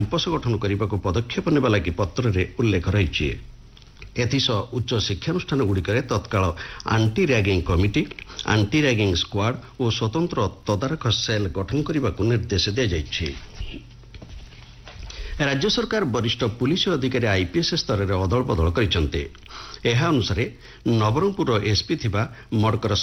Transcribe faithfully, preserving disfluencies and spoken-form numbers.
Campus ଗଠନ କରିବାକୁ ପଦକ୍ଷେପ ନେବା ଲାଗି ପତ୍ରରେ ଉଲ୍ଲେଖ ରହିଛି। ଏଥିସହ ଉଚ୍ଚ ଶିକ୍ଷାନୁଷ୍ଠାନଗୁଡ଼ିକରେ ତତ୍କାଳ anti ragging committee, anti ragging squad ଓ ସ୍ୱତନ୍ତ୍ର ତଦାରଖ ସେଲ୍ ଗଠନ କରିବାକୁ ନିର୍ଦ୍ଦେଶ ଦିଆଯାଇଛି। ରାଜ୍ୟ ସରକାର ବରିଷ୍ଠ ପୁଲିସ ଅଧିକାରୀ ଆଇପିଏସ୍ ସ୍ତରରେ ଅଦଳ ବଦଳ କରିଛନ୍ତି। ଏହା ଅନୁସାରେ ନବରଙ୍ଗପୁରର ଏସ୍ପି ଥିବା ମଡ଼କର